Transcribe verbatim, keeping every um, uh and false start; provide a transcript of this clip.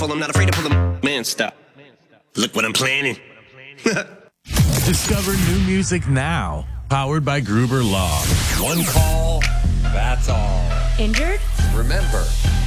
careful, I'm not afraid to pull them. Man, stop. Look what I'm planning. Discover new music now. Powered by Gruber Law. One call, that's all. Injured? Remember,